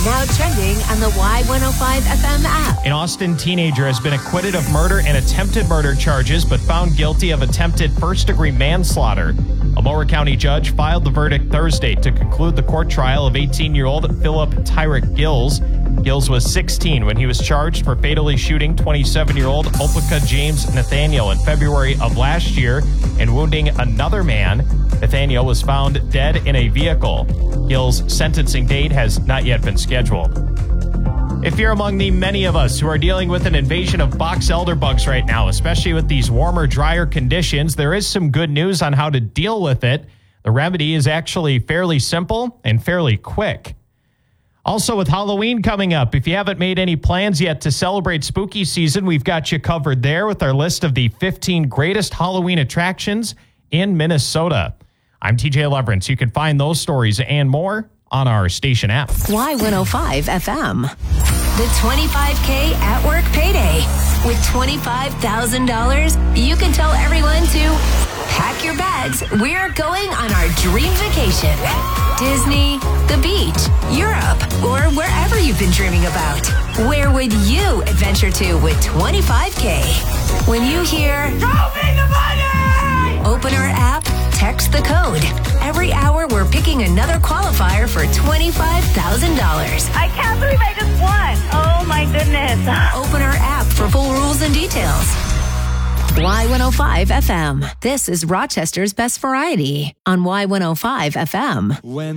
Now trending on the Y105 FM app. An Austin teenager has been acquitted of murder and attempted murder charges, but found guilty of attempted first-degree manslaughter. A Mower County judge filed the verdict Thursday to conclude the court trial of 18-year-old Philip Tyrick Gills. Gills was 16 when he was charged for fatally shooting 27-year-old Opeka James Nathaniel in February of last year and wounding another man. Nathaniel was found dead in a vehicle. Gills' sentencing date has not yet been scheduled. If you're among the many of us who are dealing with an invasion of box elder bugs right now, especially with these warmer, drier conditions, there is some good news on how to deal with it. The remedy is actually fairly simple and fairly quick. Also, with Halloween coming up, if you haven't made any plans yet to celebrate spooky season, we've got you covered there with our list of the 15 greatest Halloween attractions in Minnesota. I'm TJ Leverance. You can find those stories and more on our station app. Y105 FM. The 25K at work payday. With $25,000, you can tell everyone to pack your bags. We're going on our dream vacation. Disney, the beach, Europe, or wherever you've been dreaming about. Where would you adventure to with 25K? When you hear, "Show me the money!" Open our app, text the code. Every hour, we're picking another qualifier for $25,000. I can't believe I just won. Oh, my goodness. Open our app for full rules and details. Y105 FM. This is Rochester's Best Variety on Y105 FM.